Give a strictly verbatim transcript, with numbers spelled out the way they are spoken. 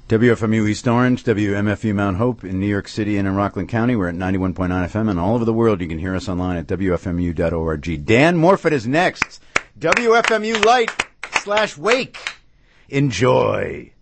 W F M U East Orange, W M F U Mount Hope in New York City and in Rockland County. We're at ninety-one point nine F M, and all over the world you can hear us online at W F M U dot org. Dan Morfitt is next. W F M U Light slash Wake. Enjoy.